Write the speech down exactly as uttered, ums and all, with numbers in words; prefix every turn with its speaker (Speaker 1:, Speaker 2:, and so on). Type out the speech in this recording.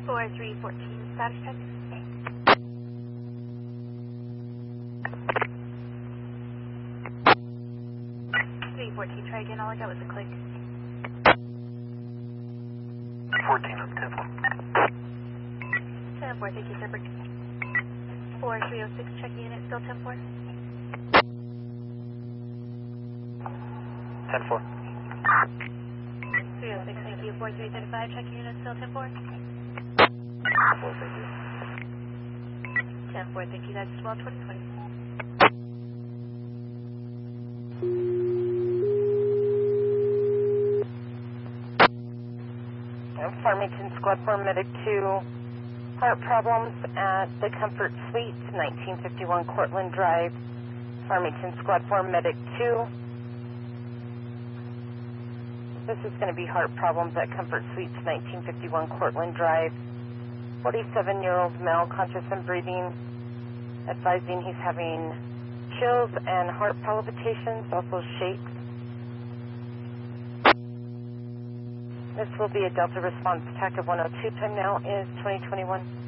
Speaker 1: four three one four, status check. three fourteen, try again, all I got was a click.
Speaker 2: fourteen on ten four.
Speaker 1: ten four, thank you, sir. four three oh six, checking unit, still ten four.
Speaker 2: ten four.
Speaker 1: three oh six, thank you, four three three five, checking unit, still ten four.
Speaker 2: ten four, thank you.
Speaker 1: ten four, thank you, that's twelve twenty twenty.
Speaker 3: Farmington Squad four Medic two, heart problems at the Comfort Suites, nineteen fifty-one Cortland Drive. Farmington Squad four Medic two. This is going to be heart problems at Comfort Suites, nineteen fifty-one Cortland Drive. forty-seven-year-old male, conscious and breathing, advising he's having chills and heart palpitations, also shakes. This will be a Delta response, T A C of one oh two. Time now is twenty twenty-one.